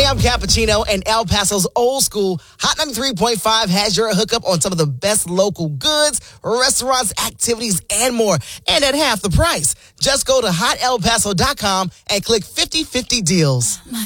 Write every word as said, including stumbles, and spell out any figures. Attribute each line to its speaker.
Speaker 1: a.m. cappuccino and El Paso's old school Hot ninety-three point five has your hookup on some of the best local goods, restaurants, activities, and more. And at half the price. Just go to hot el paso dot com and click fifty fifty deals.
Speaker 2: My